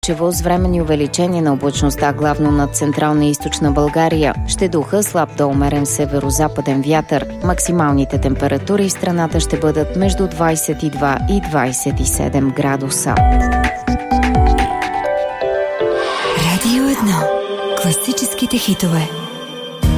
слънчево с временни увеличения на облачността, главно над централна и източна България. Ще духа слаб до умерен северо-западен вятър. Максималните температури в страната ще бъдат между 22 и 27 градуса. Радио 1. Класическите хитове.